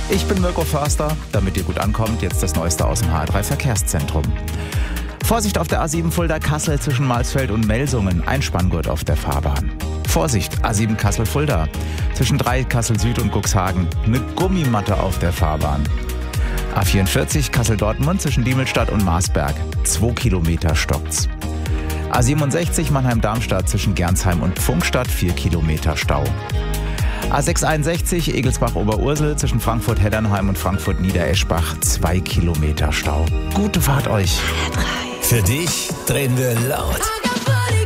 Ich bin Mirko Förster. Damit ihr gut ankommt, jetzt das Neueste aus dem HR3 Verkehrszentrum. Vorsicht auf der A7 Fulda-Kassel zwischen Marsfeld und Melsungen. Ein Spanngurt auf der Fahrbahn. Vorsicht, A7 Kassel-Fulda. Zwischen 3 Kassel Süd und Cuxhagen. Eine Gummimatte auf der Fahrbahn. A44 Kassel-Dortmund zwischen Diemelstadt und Marsberg. 2 Kilometer stockt's. A67 Mannheim-Darmstadt zwischen Gernsheim und Pfungstadt. 4 Kilometer Stau. A661 Egelsbach-Oberursel zwischen Frankfurt-Heddernheim und Frankfurt-Niedereschbach. 2 Kilometer Stau. Gute Fahrt euch. Für dich drehen wir laut.